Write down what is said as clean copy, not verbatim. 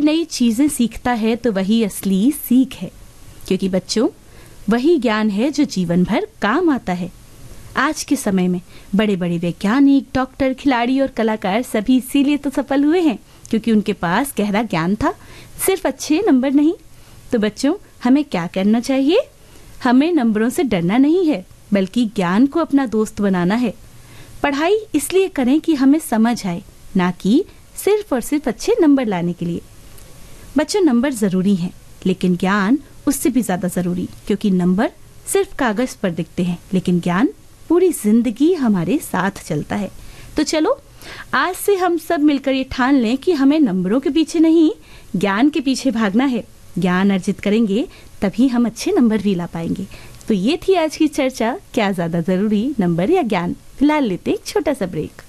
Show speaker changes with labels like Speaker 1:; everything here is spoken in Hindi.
Speaker 1: नई चीजें सीखता है तो वही असली सीख है, क्योंकि बच्चों वही ज्ञान है जो जीवन भर काम आता है। आज के समय में बड़े बड़े वैज्ञानिक, डॉक्टर, खिलाड़ी और कलाकार सभी इसीलिए तो सफल हुए हैं क्योंकि उनके पास गहरा ज्ञान था, सिर्फ अच्छे नंबर नहीं। तो बच्चों हमें क्या करना चाहिए? हमें नंबरों से डरना नहीं है, बल्कि ज्ञान को अपना दोस्त बनाना है। पढ़ाई इसलिए करें कि हमें समझ आए, ना कि सिर्फ और सिर्फ अच्छे नंबर लाने के लिए। बच्चों नंबर जरूरी हैं, लेकिन ज्ञान उससे भी ज्यादा जरूरी, क्योंकि नंबर सिर्फ कागज पर दिखते हैं, लेकिन ज्ञान पूरी जिंदगी हमारे साथ चलता है। तो चलो आज से हम सब मिलकर ये ठान लें कि हमें नंबरों के पीछे नहीं, ज्ञान के पीछे भागना है। ज्ञान अर्जित करेंगे तभी हम अच्छे नंबर भी ला पाएंगे। तो ये थी आज की चर्चा, क्या ज्यादा जरूरी, नंबर या ज्ञान। फिलहाल लेते एक छोटा सा ब्रेक।